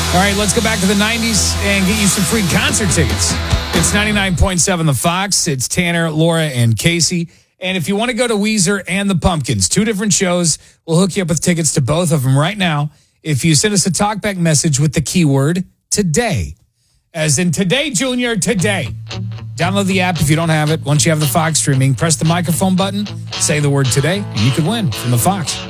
All right, let's go back to the 90s and get you some free concert tickets. It's 99.7 The Fox. It's Tanner, Laura, and Casey. And if you want to go to Weezer and the Pumpkins, 2 different shows, we'll hook you up with tickets to both of them right now if you send us a talkback message with the keyword today. As in today, Junior, today. Download the app if you don't have it. Once you have the Fox streaming, press the microphone button, say the word today, and you can win from the Fox.